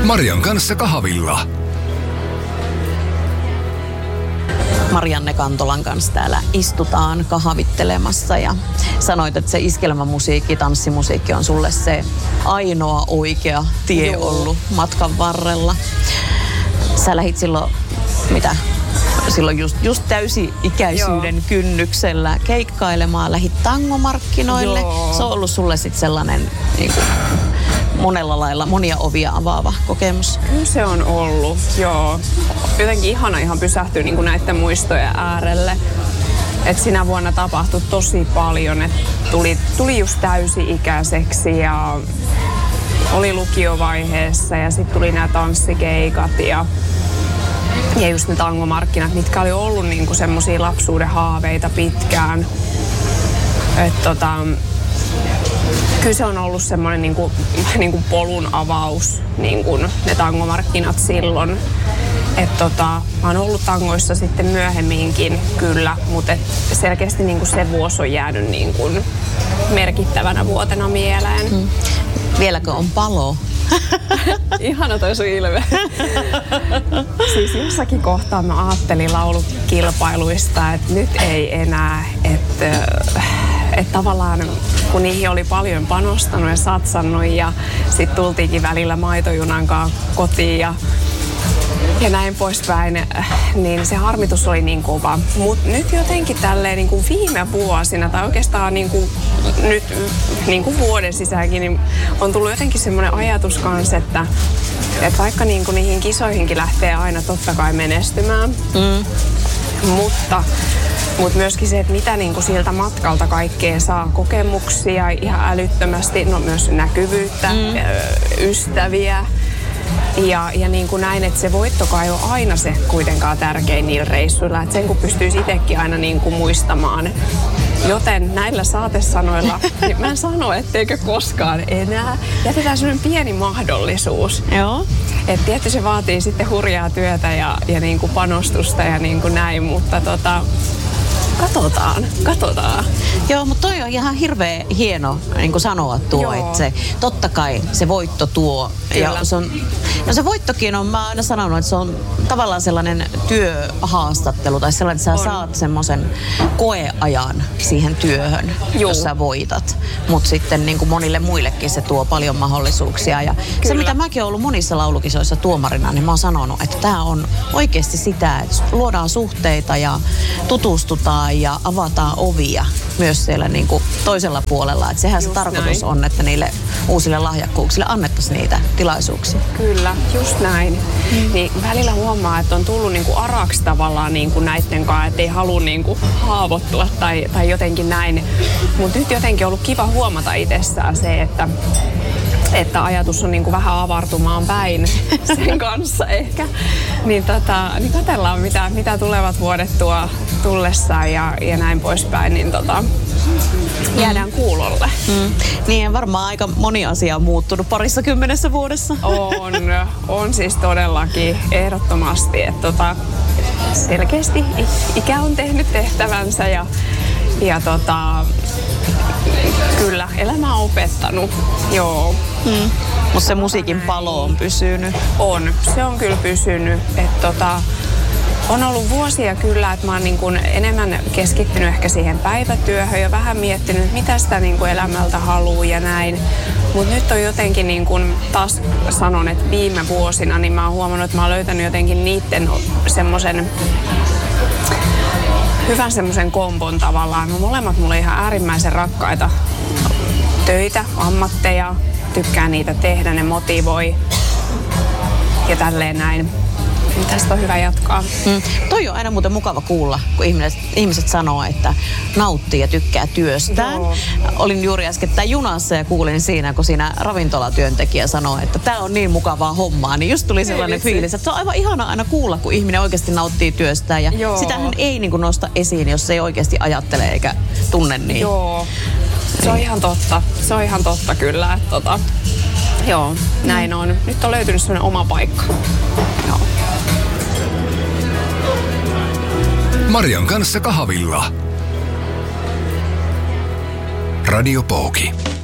Marian kanssa kahvilla. Marianne Kantolan kanssa täällä istutaan kahvittelemassa ja sanoit, että se iskelmämusiikki, tanssimusiikki on sulle se ainoa oikea tie ollut matkan varrella. Sä lähit silloin, silloin just täysi-ikäisyyden kynnyksellä keikkailemaan, lähit tangomarkkinoille. Joo. Se on ollut sulle sitten sellainen niin kuin, monella lailla monia ovia avaava kokemus. Kyllä se on ollut, joo. Jotenkin ihana ihan pysähtyä niin kuin näiden muistojen äärelle. Et sinä vuonna tapahtui tosi paljon, että tuli just täysi-ikäiseksi ja oli lukiovaiheessa ja sitten tuli nämä tanssikeikat ja just ne tangomarkkinat, mitkä oli ollut niinku semmosia lapsuuden haaveita pitkään. Kyllä se on ollut semmoinen niinku polun avaus, niinku ne tangomarkkinat silloin. Mä oon ollut tangoissa sitten myöhemminkin kyllä, mutta selkeästi niinku se vuosi on jäänyt niinku merkittävänä vuotena mieleen. Vieläkö on palo? Ihana toi sun ilme. Siis jossakin kohtaa mä ajattelin laulukilpailuista, että nyt ei enää, että tavallaan kun niihin oli paljon panostanut ja satsannut ja sit tultiinkin välillä maitojunan kanssa kotiin ja näin poispäin, niin se harmitus oli niin kova. Mutta nyt jotenkin tälleen niin kuin viime vuosina, tai oikeastaan niin kuin nyt niin kuin vuoden sisäänkin, niin on tullut jotenkin semmoinen ajatus kanssa, että vaikka niin kuin niihin kisoihinkin lähtee aina totta kai menestymään, mutta myöskin se, että mitä niin kuin siltä matkalta kaikkea saa, kokemuksia ihan älyttömästi, no myös näkyvyyttä, ystäviä. Ja niin kuin näin, että se voittokaan ei ole aina se kuitenkaan tärkein niillä reissuilla. Että sen kun pystyisi itsekin aina niin kuin muistamaan. Joten näillä saatesanoilla, niin mä en sano, etteikö koskaan enää. Jätetään semmoinen pieni mahdollisuus. Joo. Että tietysti se vaatii sitten hurjaa työtä ja niin kuin panostusta ja niin kuin näin, mutta Katsotaan. Joo, mutta toi on ihan hirveän hieno niin kuin sanoa tuo, että se, totta kai se voitto tuo. Kyllä. Ja se voittokin on, mä oon aina sanonut, että se on tavallaan sellainen työhaastattelu tai sellainen, että sä saat semmoisen koeajan siihen työhön, jos sä voitat. Mutta sitten niin kuin monille muillekin se tuo paljon mahdollisuuksia. Ja se, mitä mäkin oon ollut monissa laulukisoissa tuomarina, niin mä oon sanonut, että tää on oikeasti sitä, että luodaan suhteita ja tutustutaan ja avataan ovia myös siellä niin kuin toisella puolella. Että sehän just se tarkoitus on, että niille uusille lahjakkuuksille annettaisiin niitä tilaisuuksia. Kyllä, just näin. Niin välillä huomaa, että on tullut niin kuin araksi tavallaan niin kuin näitten kanssa, että ei halua niin kuin haavoittua tai jotenkin näin. Mutta nyt jotenkin on ollut kiva huomata itsessään se, että ajatus on niin kuin vähän avartumaan päin sen kanssa ehkä. Niin katsellaan, mitä tulevat vuodet tuo tullessaan ja näin poispäin, niin jäädään kuulolle. Niin varmaan aika moni asia on muuttunut 20 vuodessa. On siis todellakin ehdottomasti, että selkeästi ikä on tehnyt tehtävänsä ja kyllä, elämä on opettanut, joo. Mutta se musiikin palo on pysynyt. Se on kyllä pysynyt. On ollut vuosia kyllä, että mä oon niin kuin enemmän keskittynyt ehkä siihen päivätyöhön ja vähän miettinyt, mitä sitä niin kuin elämältä haluaa ja näin. Mutta nyt on jotenkin, niin kuin taas sanon, että viime vuosina, niin mä oon huomannut, että mä oon löytänyt jotenkin niitten semmoisen hyvän semmoisen kombon tavallaan. No molemmat mulle ihan äärimmäisen rakkaita töitä, ammatteja. Tykkään niitä tehdä, ne motivoi ja tälleen näin. Tästä on hyvä jatkaa. Toi on aina muuten mukava kuulla, kun ihmiset sanoo, että nauttii ja tykkää työstään. Joo. Olin juuri äskettäin junassa ja kuulin siinä, kun siinä ravintolatyöntekijä sanoi, että tää on niin mukavaa hommaa. Niin just tuli sellainen fiilis, että se on aivan ihana aina kuulla, kun ihminen oikeasti nauttii työstään. Ja sitähän ei niin kuin nosta esiin, jos ei oikeasti ajattele eikä tunne niin. Joo, se on ihan totta. Se on ihan totta kyllä. Että joo, näin on. Nyt on löytynyt sellainen oma paikka. Joo. Marian kanssa kahvilla. Radio Pouki.